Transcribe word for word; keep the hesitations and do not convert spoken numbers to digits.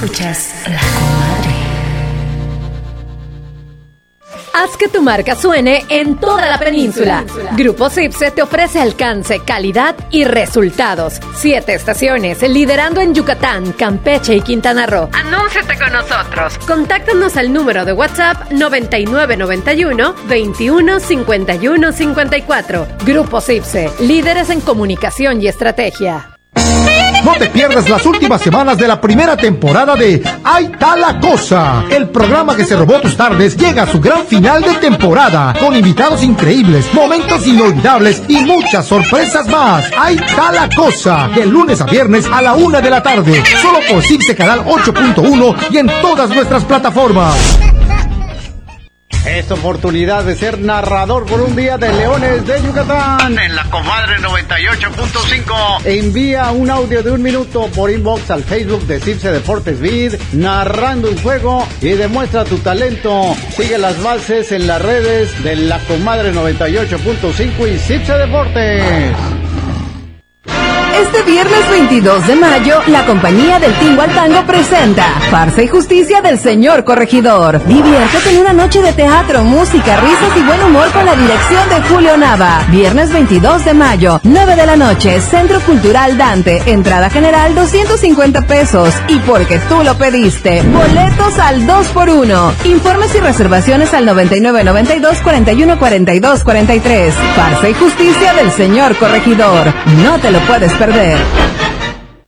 Escuchas La Comadre. Haz que tu marca suene en toda la península. Grupo Cipse te ofrece alcance, calidad y resultados. Siete estaciones, liderando en Yucatán, Campeche y Quintana Roo. Anúnciate con nosotros. Contáctanos al número de WhatsApp noventa y nueve noventa y uno veintiuno cincuenta y uno cincuenta y cuatro. Grupo Cipse, líderes en comunicación y estrategia. No te pierdas las últimas semanas de la primera temporada de Ahí está la cosa. El programa que se robó tus tardes llega a su gran final de temporada, con invitados increíbles, momentos inolvidables y muchas sorpresas más. Ahí está la cosa, de lunes a viernes a la una de la tarde, solo por Cipse Canal ocho punto uno y en todas nuestras plataformas. Es oportunidad de ser narrador por un día de Leones de Yucatán en La Comadre noventa y ocho punto cinco. Envía un audio de un minuto por inbox al Facebook de Cipse Deportes Vid, narrando un juego y demuestra tu talento. Sigue las bases en las redes de La Comadre noventa y ocho punto cinco y Cipse Deportes. Este viernes veintidós de mayo, la compañía del Tingo al Tango presenta Farsa y Justicia del Señor Corregidor. Diviértete en una noche de teatro, música, risas y buen humor con la dirección de Julio Nava. Viernes veintidós de mayo, nueve de la noche, Centro Cultural Dante. Entrada general doscientos cincuenta pesos. Y porque tú lo pediste, boletos al dos por uno. Informes y reservaciones al noventa y nueve noventa y dos cuarenta y uno cuarenta y dos cuarenta y tres. Farsa y Justicia del Señor Corregidor. No te lo puedes perder.